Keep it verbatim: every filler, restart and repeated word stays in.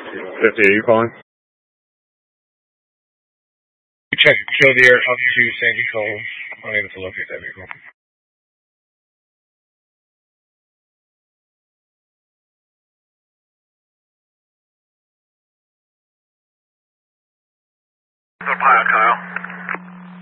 fifty, are you calling? Check Killdeer up to Sandy Cove. Unable to locate that vehicle. The pilot, Kyle.